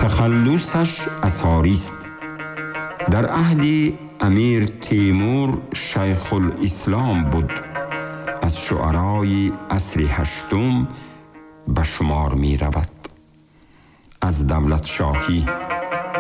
تخلصش اثاری است. در عهد امیر تیمور شیخ الاسلام بود. از شعرای عصر هشتم به شمار می رود. از دولت شاهی